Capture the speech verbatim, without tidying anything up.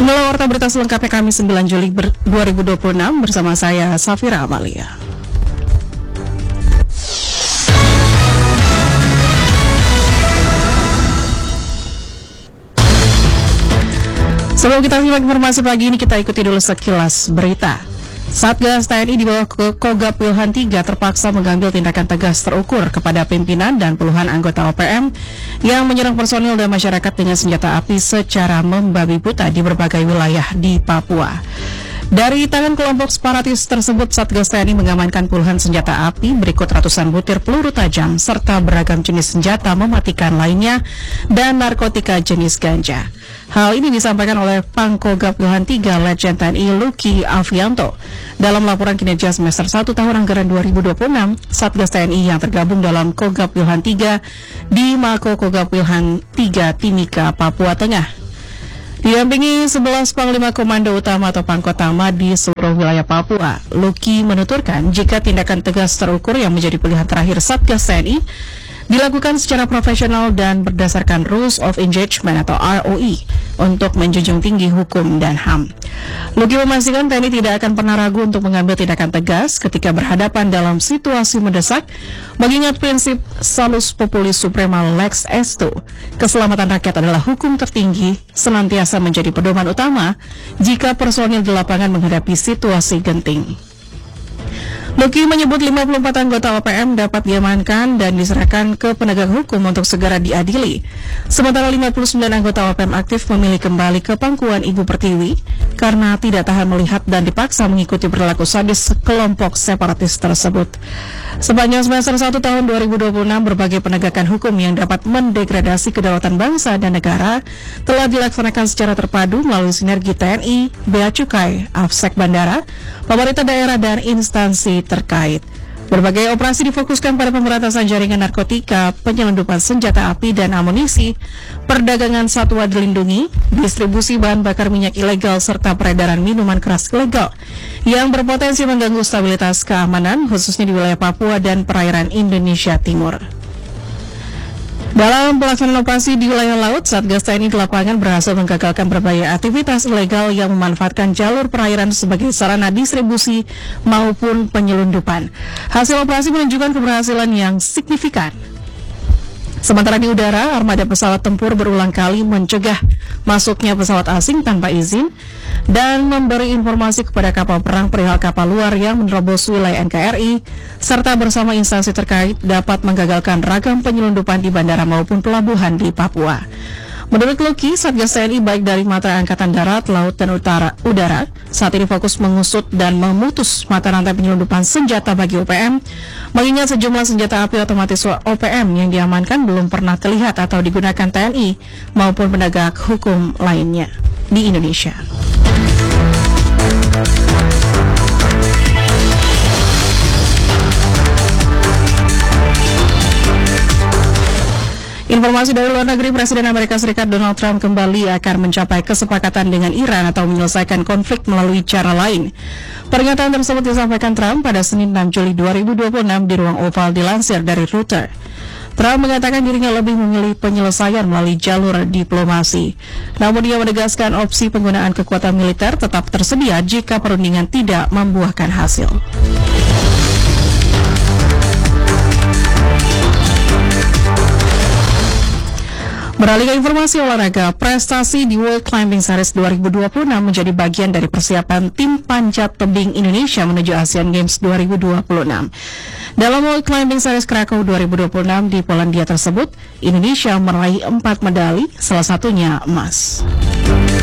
Inilah warta berita selengkapnya Kamis sembilan Juli dua ribu dua puluh enam bersama saya Safira Amalia. Sebelum kita simak informasi pagi ini, kita ikuti dulu sekilas berita. Satgas T N I di bawah Kogab Wilhan tiga terpaksa mengambil tindakan tegas terukur kepada pimpinan dan puluhan anggota O P M yang menyerang personil dan masyarakat dengan senjata api secara membabi buta di berbagai wilayah di Papua. Dari tangan kelompok separatis tersebut, Satgas T N I mengamankan puluhan senjata api, berikut ratusan butir peluru tajam, serta beragam jenis senjata mematikan lainnya, dan narkotika jenis ganja. Hal ini disampaikan oleh Pangkogab Wilhan tiga Letjen T N I Luki Avianto dalam laporan kinerja semester satu tahun anggaran dua ribu dua puluh enam Satgas T N I yang tergabung dalam Kogab Wilhan tiga di Mako Kogab Wilhan tiga Timika, Papua Tengah. Didampingi sebelas Panglima Komando Utama atau Pangkotama di seluruh wilayah Papua, Luki menuturkan jika tindakan tegas terukur yang menjadi pilihan terakhir Satgas T N I dilakukan secara profesional dan berdasarkan Rules of Engagement atau R O E untuk menjunjung tinggi hukum dan H A M. Luki memastikan T N I tidak akan pernah ragu untuk mengambil tindakan tegas ketika berhadapan dalam situasi mendesak, mengingat prinsip Salus Populis Suprema Lex Esto, keselamatan rakyat adalah hukum tertinggi, senantiasa menjadi pedoman utama jika personil di lapangan menghadapi situasi genting. Luki menyebut lima puluh empat anggota O P M dapat diamankan dan diserahkan ke penegak hukum untuk segera diadili. Sementara lima puluh sembilan anggota O P M aktif memilih kembali ke pangkuan Ibu Pertiwi karena tidak tahan melihat dan dipaksa mengikuti perilaku sadis kelompok separatis tersebut. Sepanjang semester satu tahun dua ribu dua puluh enam, berbagai penegakan hukum yang dapat mendegradasi kedaulatan bangsa dan negara telah dilaksanakan secara terpadu melalui sinergi T N I, Bea Cukai, Afsek Bandara, pemerintah daerah, dan instansi terkait. Berbagai operasi difokuskan pada pemberantasan jaringan narkotika, penyelundupan senjata api dan amunisi, perdagangan satwa dilindungi, distribusi bahan bakar minyak ilegal, serta peredaran minuman keras ilegal yang berpotensi mengganggu stabilitas keamanan, khususnya di wilayah Papua dan perairan Indonesia Timur. Dalam pelaksanaan operasi di wilayah laut, Satgas T N I di lapangan berhasil menggagalkan berbagai aktivitas ilegal yang memanfaatkan jalur perairan sebagai sarana distribusi maupun penyelundupan. Hasil operasi menunjukkan keberhasilan yang signifikan. Sementara di udara, armada pesawat tempur berulang kali mencegah masuknya pesawat asing tanpa izin dan memberi informasi kepada kapal perang perihal kapal luar yang menerobos wilayah N K R I, serta bersama instansi terkait dapat menggagalkan ragam penyelundupan di bandara maupun pelabuhan di Papua. Menurut Luki, Satgas T N I baik dari mata Angkatan Darat, Laut, dan Utara, Udara saat ini fokus mengusut dan memutus mata rantai penyelundupan senjata bagi O P M, mengingat sejumlah senjata api otomatis O P M yang diamankan belum pernah terlihat atau digunakan T N I maupun penegak hukum lainnya di Indonesia. Informasi dari luar negeri, Presiden Amerika Serikat Donald Trump kembali akan mencapai kesepakatan dengan Iran atau menyelesaikan konflik melalui cara lain. Pernyataan tersebut disampaikan Trump pada Senin enam Juli dua ribu dua puluh enam di ruang oval dilansir dari Reuters. Trump mengatakan dirinya lebih memilih penyelesaian melalui jalur diplomasi. Namun dia menegaskan opsi penggunaan kekuatan militer tetap tersedia jika perundingan tidak membuahkan hasil. Beralih ke informasi olahraga, prestasi di World Climbing Series dua ribu dua puluh enam menjadi bagian dari persiapan tim panjat tebing Indonesia menuju Asian Games dua ribu dua puluh enam. Dalam World Climbing Series Krakow dua ribu dua puluh enam di Polandia tersebut, Indonesia meraih empat medali, salah satunya emas.